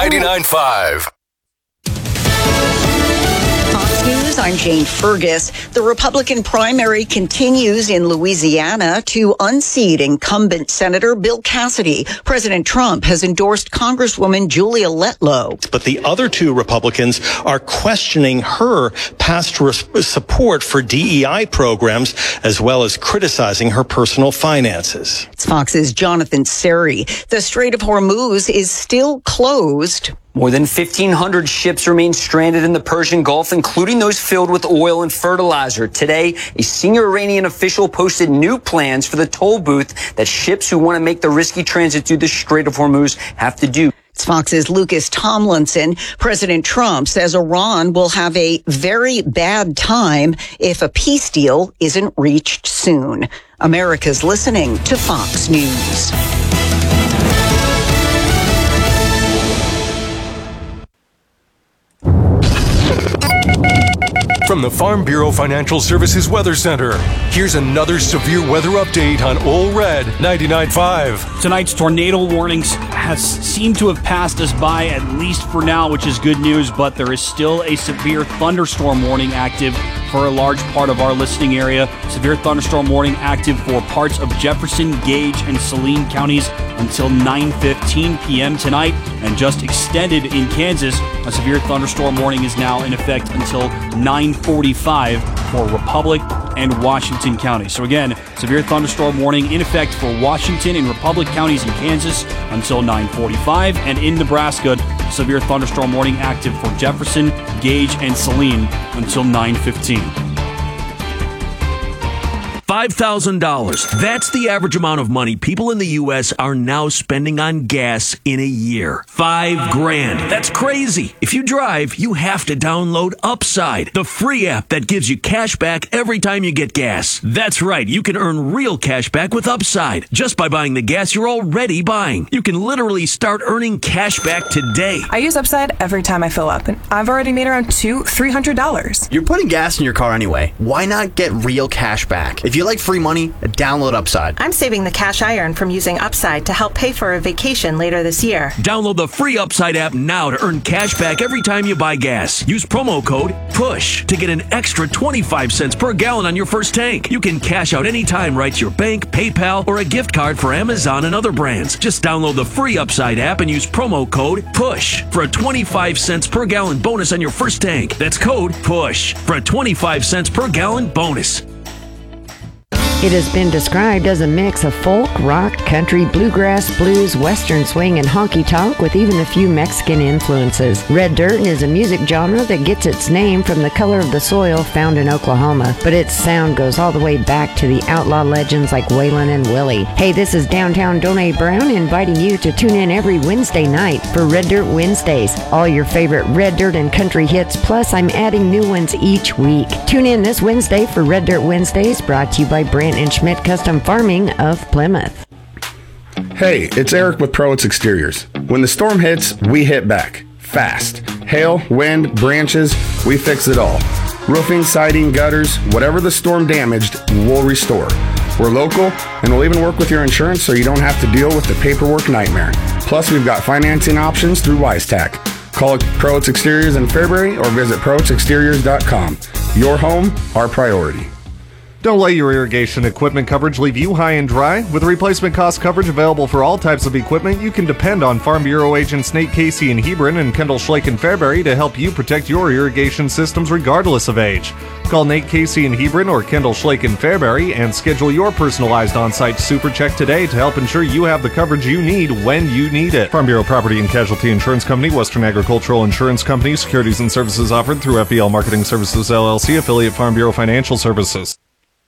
99.5. Fox News, I'm Jane Fergus. The Republican primary continues in Louisiana to unseat incumbent Senator Bill Cassidy. President Trump has endorsed Congresswoman Julia Letlow. But the other two Republicans are questioning her past support for DEI programs, as well as criticizing her personal finances. It's Fox's Jonathan Seri. The Strait of Hormuz is still closed. More than 1,500 ships remain stranded in the Persian Gulf, including those filled with oil and fertilizer. Today, a senior Iranian official posted new plans for the toll booth that ships who want to make the risky transit through the Strait of Hormuz have to do. It's Fox's Lucas Tomlinson. President Trump says Iran will have a very bad time if a peace deal isn't reached soon. America's listening to Fox News. From the Farm Bureau Financial Services Weather Center, here's another severe weather update on Ole Red 99.5. Tonight's tornado warnings seem to have passed us by, at least for now, which is good news, but there is still a severe thunderstorm warning active for a large part of our listening area. Severe thunderstorm warning active for parts of Jefferson, Gage, and Saline counties until 9:15 p.m. tonight, and just extended in Kansas. A severe thunderstorm warning is now in effect until 9:45 for Republic and Washington counties. So again, severe thunderstorm warning in effect for Washington and Republic counties in Kansas until 9:45, and in Nebraska, severe thunderstorm warning active for Jefferson, Gage, and Saline until 9:15. $5,000. That's the average amount of money people in the U.S. are now spending on gas in a year. $5,000. That's crazy. If you drive, you have to download Upside, the free app that gives you cash back every time you get gas. That's right. You can earn real cash back with Upside just by buying the gas you're already buying. You can literally start earning cash back today. I use Upside every time I fill up, and I've already made around $300. You're putting gas in your car anyway. Why not get real cash back? If you like free money, download Upside. I'm saving the cash I earn from using Upside to help pay for a vacation later this year. Download the free Upside app now to earn cash back every time you buy gas. Use promo code PUSH to get an extra 25 cents per gallon on your first tank. You can cash out anytime right to your bank, PayPal, or a gift card for Amazon and other brands. Just download the free Upside app and use promo code PUSH for a 25 cents per gallon bonus on your first tank. That's code PUSH for a 25 cents per gallon bonus. It has been described as a mix of folk, rock, country, bluegrass, blues, western swing, and honky-tonk with even a few Mexican influences. Red dirt is a music genre that gets its name from the color of the soil found in Oklahoma, but its sound goes all the way back to the outlaw legends like Waylon and Willie. Hey, this is Downtown Donnie Brown inviting you to tune in every Wednesday night for Red Dirt Wednesdays. All your favorite red dirt and country hits, plus I'm adding new ones each week. Tune in this Wednesday for Red Dirt Wednesdays, brought to you by Brent and Schmidt Custom Farming of Plymouth. Hey, it's Eric with Proitz Exteriors. When the storm hits, we hit back. Fast. Hail, wind, branches, we fix it all. Roofing, siding, gutters, whatever the storm damaged, we'll restore. We're local, and we'll even work with your insurance so you don't have to deal with the paperwork nightmare. Plus, we've got financing options through WiseTac. Call Proitz Exteriors in Fairbury or visit ProitzExteriors.com. Your home, our priority. Don't let your irrigation equipment coverage leave you high and dry. With replacement cost coverage available for all types of equipment, you can depend on Farm Bureau agents Nate Casey in Hebron and Kendall Schlake in Fairbury to help you protect your irrigation systems regardless of age. Call Nate Casey in Hebron or Kendall Schlake in Fairbury and schedule your personalized on-site super check today to help ensure you have the coverage you need when you need it. Farm Bureau Property and Casualty Insurance Company, Western Agricultural Insurance Company, securities and services offered through FBL Marketing Services LLC, affiliate Farm Bureau Financial Services.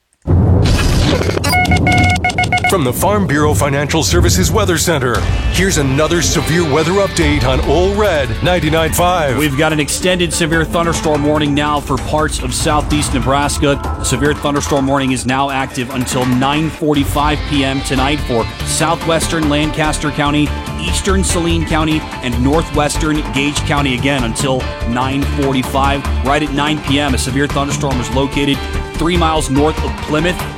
From the Farm Bureau Financial Services Weather Center, here's another severe weather update on Ole Red 99.5. We've got an extended severe thunderstorm warning now for parts of southeast Nebraska. The severe thunderstorm warning is now active until 9:45 p.m. tonight for southwestern Lancaster County, eastern Saline County, and northwestern Gage County again until 9:45. Right at 9 p.m., a severe thunderstorm is located 3 miles north of Plymouth.